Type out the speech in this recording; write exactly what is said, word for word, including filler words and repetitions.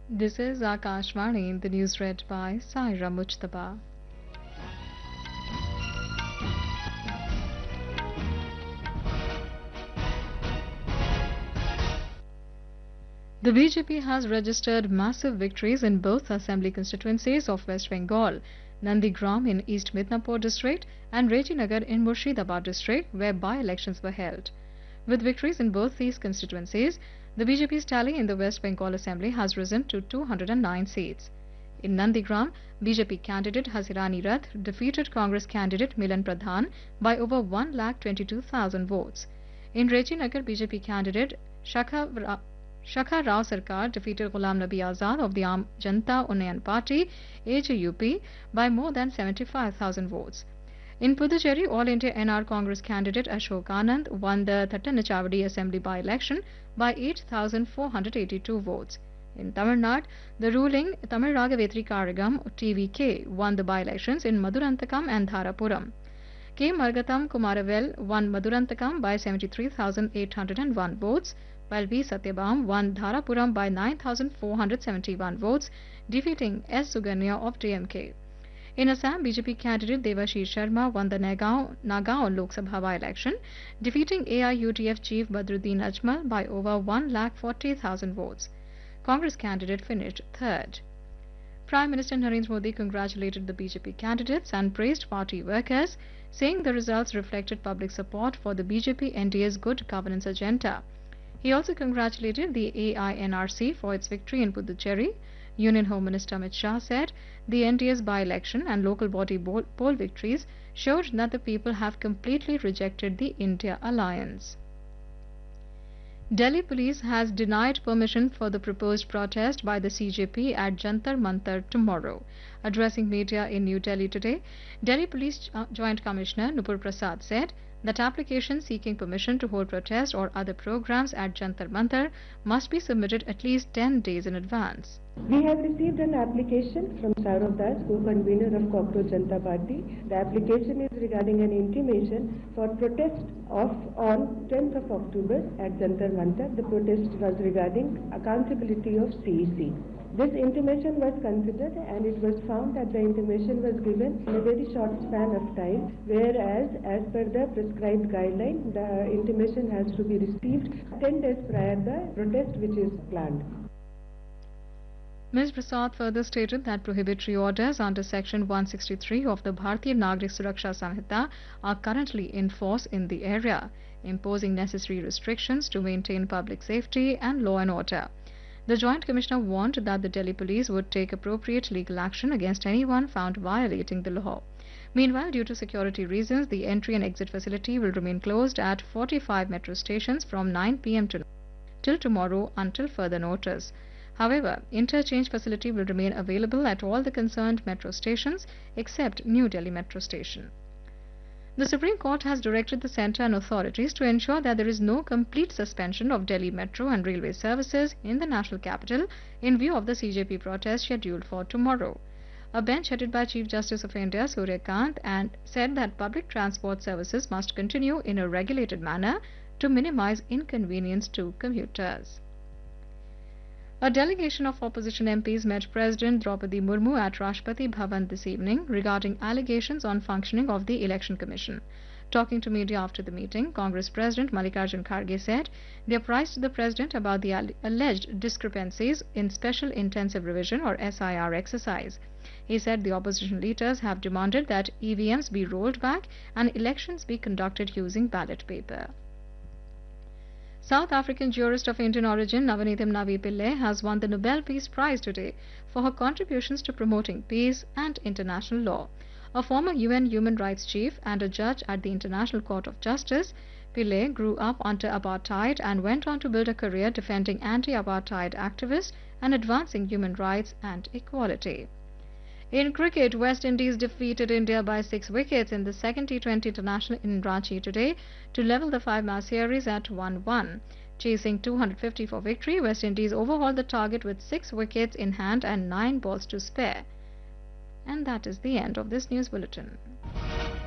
This is Akashvani, the news read by Saira Mujtaba. The B J P has registered massive victories in both assembly constituencies of West Bengal, Nandigram in East Midnapur district and Rejinagar in Murshidabad district, where by-elections were held. With victories in both these constituencies, the B J P's tally in the West Bengal Assembly has risen to two hundred nine seats. In Nandigram, B J P candidate Hasirani Rath defeated Congress candidate Milan Pradhan by over one lakh twenty-two thousand votes. In Rejinagar, B J P candidate Shakha Shakha Rao Sarkar defeated Ghulam Nabi Azad of the Aam Janata Unnayan Party A J U P by more than seventy-five thousand votes. In Puducherry, All India N R Congress candidate Ashok Anand won the Thattanachavadi Assembly by-election by eight thousand four hundred eighty-two votes. In Tamil Nadu, the ruling Tamil Ragavetri Karagam T V K won the by-elections in Madurantakam and Dharapuram. K. Margatam Kumaravel won Madurantakam by seventy-three thousand eight hundred one votes, while V. Satyabam won Dharapuram by nine thousand four hundred seventy-one votes, defeating S. Suganya of D M K. In Assam, B J P candidate Devashish Sharma won the Nagaon, Nagaon Lok Sabha by-election, defeating A I U D F chief Badruddin Ajmal by over one lakh forty thousand votes. Congress candidate finished third. Prime Minister Narendra Modi congratulated the B J P candidates and praised party workers, saying the results reflected public support for the B J P N D A's good governance agenda. He also congratulated the A I N R C for its victory in Puducherry. Union Home Minister Amit Shah said the N D A's by-election and local body poll victories showed that the people have completely rejected the India alliance. Delhi police has denied permission for the proposed protest by the C J P at Jantar Mantar tomorrow. Addressing media in New Delhi today, Delhi Police Joint Commissioner Nupur Prasad said that applications seeking permission to hold protest or other programs at Jantar Mantar must be submitted at least ten days in advance. We have received an application from Saurav Das, co-convener of Cockroach Janata Party. The application is regarding an intimation for protest of on tenth of October at Jantar Mantar. The protest was regarding accountability of C E C. This intimation was considered and it was found that the intimation was given in a very short span of time, whereas as per the prescribed guideline, the intimation has to be received ten days prior to the protest which is planned. Miz Prasad further stated that prohibitory orders under Section one sixty-three of the Bharatiya Nagrik Suraksha Samhita are currently in force in the area, imposing necessary restrictions to maintain public safety and law and order. The Joint Commissioner warned that the Delhi police would take appropriate legal action against anyone found violating the law. Meanwhile, due to security reasons, the entry and exit facility will remain closed at forty-five metro stations from nine p m to till tomorrow until further notice. However, interchange facility will remain available at all the concerned metro stations except New Delhi Metro Station. The Supreme Court has directed the centre and authorities to ensure that there is no complete suspension of Delhi metro and railway services in the national capital in view of the C J P protest scheduled for tomorrow. A bench headed by Chief Justice of India Surya Kant and said that public transport services must continue in a regulated manner to minimize inconvenience to commuters. A delegation of opposition M Ps met President Draupadi Murmu at Rashtrapati Bhavan this evening regarding allegations on functioning of the Election Commission. Talking to media after the meeting, Congress President Mallikarjun Kharge said they apprised the President about the alleged discrepancies in Special Intensive Revision or S I R exercise. He said the opposition leaders have demanded that E V Ms be rolled back and elections be conducted using ballot paper. South African jurist of Indian origin Navanithem Navi Pillai has won the Nobel Peace Prize today for her contributions to promoting peace and international law. A former U N human rights chief and a judge at the International Court of Justice, Pillai grew up under apartheid and went on to build a career defending anti-apartheid activists and advancing human rights and equality. In cricket, West Indies defeated India by six wickets in the second T twenty International in Ranchi today to level the five-match series at one one. Chasing two hundred fifty for victory, West Indies overhauled the target with six wickets in hand and nine balls to spare. And that is the end of this news bulletin.